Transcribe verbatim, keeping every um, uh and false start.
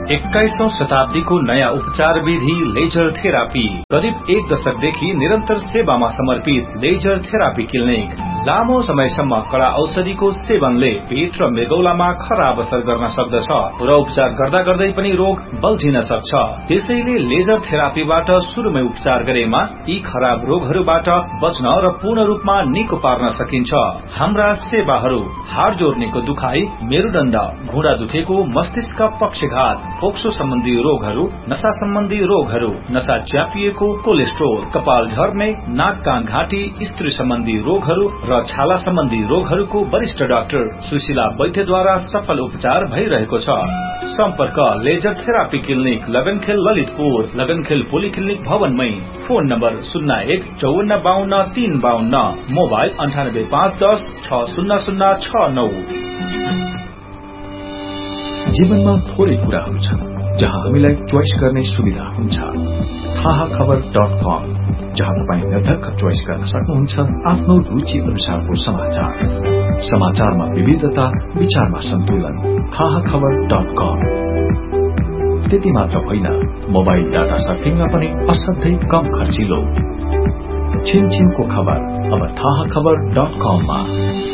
एक्काइसौं शताब्दीको नयाँ उपचार विधि लेजर थेरापी। करिब एक दशकदेखि निरन्तर सेवामा समर्पित लेजर थेरापी क्लिनिक। लामो समयसम्म कडा औषधिको सेवनले पेट र मृगौलामा खराब असर गर्न सक्दछ र उपचार गर्दा गर्दै पनि रोग बल्झिन सक्छ। त्यसैले लेजर थेरापीबाट शुरूमै उपचार गरेमा यी खराब रोगहरूबाट बच्न र पूर्ण रूपमा निको पार्न सकिन्छ। हाम्रा सेवाहरू हाड जोड्नेको दुखाई, मेरुदण्ड, घुँडा दुखेको, मस्तिष्क पक्षघात, फोक्सो सम्बन्धी रोगहरू, नशा सम्बन्धी रोगहरू, नशा च्यापिएको, कोलेस्ट्रोल, कपाल झर्ने, नाक कान घाँटी, स्त्री सम्बन्धी रोगहरू र छाला सम्बन्धी रोगहरूको वरिष्ठ डाक्टर सुशीला वैद्यद्वारा सफल उपचार भइरहेको छ। सम्पर्क laser therapy clinic, लगनखेल Lalitpur, लगनखेल polyclinic भवनमै। Phone number शून्य एक चौवन्न बाहन्न तीन बाहन्न, मोबाइल अन्ठानब्बे पाँच दस छ शून्य शून्य छ नौ। जीवनमा थोरै कुराहरू छन् जहाँ हामीलाई चोइस गर्ने सुविधा हुन्छ। थाहा खबर डट कम, जहाँ तपाईँ निर्धक्क चोइस गर्न सक्नुहुन्छ आफ्नो रुचि अनुसारको समाचार। समाचारमा विविधता, विचारमा सन्तुलन। थाहा खबर डट कम। त्यति मात्र होइन, मोबाइल डाटा सर्फिङमा पनि असाध्यै कम खर्चिलो। छिनछिनको खबर अब थाहा खबर डट कममा।